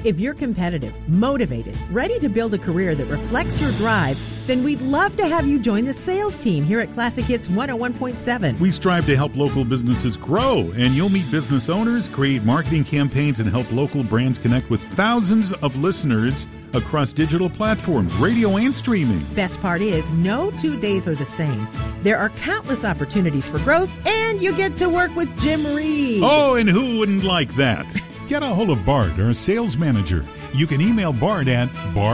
If you're competitive, motivated, ready to build a career that reflects your drive, then we'd love to have you join the sales team here at Classic Hits 101.7. We strive to help local businesses grow, and you'll meet business owners, create marketing campaigns, and help local brands connect with thousands of listeners across digital platforms, radio, and streaming. Best part is, no 2 days are the same. There are countless opportunities for growth, and you get to work with Jim Reed. Oh, and who wouldn't like that? Get a hold of Bart, our sales manager. You can email Bart at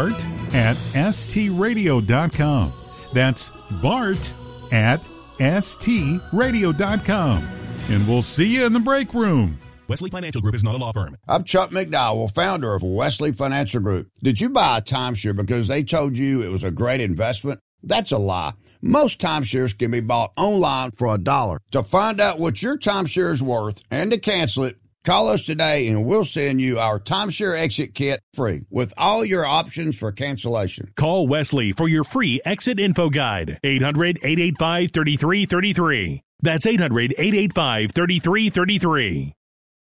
bart@stradio.com. That's Bart at stradio.com. And we'll see you in the break room. Wesley Financial Group is not a law firm. I'm Chuck McDowell, founder of Wesley Financial Group. Did you buy a timeshare because they told you it was a great investment? That's a lie. Most timeshares can be bought online for $1. To find out what your timeshare is worth and to cancel it, call us today and we'll send you our timeshare exit kit free with all your options for cancellation. Call Wesley for your free exit info guide. 800-885-3333. That's 800-885-3333.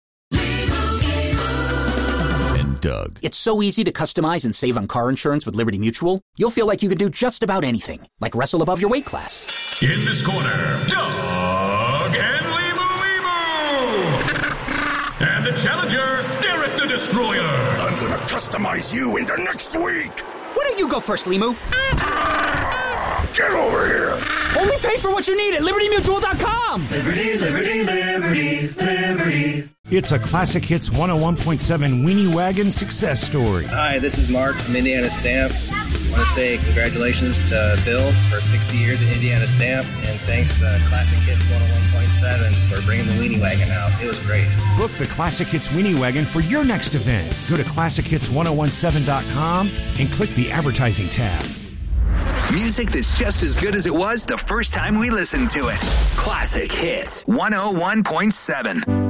Doug. It's so easy to customize and save on car insurance with Liberty Mutual. You'll feel like you can do just about anything, like wrestle above your weight class. In this corner, Doug and Limu. And the challenger, Derek the Destroyer. I'm gonna customize you into next week. Why don't you go first, Limu? Get over here. Only pay for what you need at LibertyMutual.com. Liberty, liberty, liberty, liberty. It's a Classic Hits 101.7 Weenie Wagon success story. Hi, this is Mark from Indiana Stamp. I want to say congratulations to Bill for 60 years at Indiana Stamp, and thanks to Classic Hits 101.7 for bringing the Weenie Wagon out. It was great. Book the Classic Hits Weenie Wagon for your next event. Go to ClassicHits1017.com and click the advertising tab. Music that's just as good as it was the first time we listened to it. Classic Hits 101.7.